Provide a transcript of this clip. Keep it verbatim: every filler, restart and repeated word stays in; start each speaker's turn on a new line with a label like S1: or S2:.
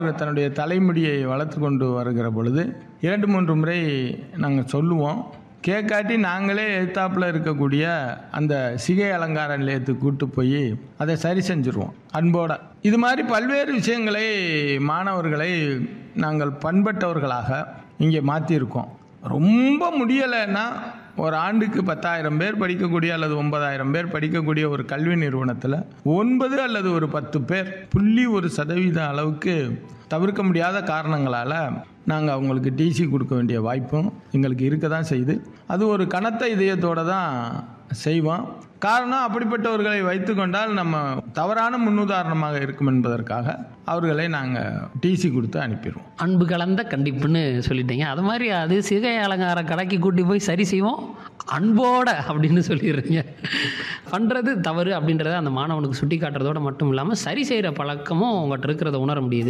S1: தன்னுடைய தலைமுடியை வளர்த்து கொண்டு வருகிற பொழுது இரண்டு மூன்று முறை நாங்கள் சொல்லுவோம். கேட்காட்டி நாங்களே எதிர்த்தாப்புல இருக்கக்கூடிய அந்த சிகை அலங்கார நிலையத்துக்கு கூட்டு போய் அதை சரி செஞ்சுருவோம் அன்போட. இது மாதிரி பல்வேறு விஷயங்களை மாணவர்களை நாங்கள் பண்பட்டவர்களாக இங்கே மாற்றியிருக்கோம். ரொம்ப முடியலைன்னா ஒரு ஆண்டுக்கு பத்தாயிரம் பேர் படிக்கக்கூடிய அல்லது ஒன்பதாயிரம் பேர் படிக்கக்கூடிய ஒரு கல்வி நிறுவனத்தில் ஒன்பது அல்லது ஒரு பத்து பேர் புள்ளி ஒரு சதவீத அளவுக்கு தவிர்க்க முடியாத காரணங்களால் நாங்கள் அவங்களுக்கு டிசி கொடுக்க வேண்டிய வாய்ப்பும் எங்களுக்கு இருக்க தான் செய்யுது. அது ஒரு கனத்த இதயத்தோடு தான் செய்வோம். காரணம், அப்படிப்பட்டவர்களை வைத்து கொண்டால் நம்ம தவறான முன்னுதாரணமாக இருக்கும் என்பதற்காக அவர்களை நாங்கள் டிசி கொடுத்து அனுப்பிடுவோம்.
S2: அன்பு கலந்த கண்டிப்புன்னு சொல்லிட்டீங்க. அது மாதிரி அது சிகை அலங்கார கடைக்கு கூட்டி போய் சரி செய்வோம் அன்போட அப்படின்னு சொல்லிடுறீங்க. பண்ணுறது தவறு அப்படின்றத அந்த மாணவனுக்கு சுட்டி காட்டுறதோடு மட்டும் இல்லாமல் சரி செய்கிற பழக்கமும் உங்கள்கிட்ட இருக்கிறத உணர முடியுது.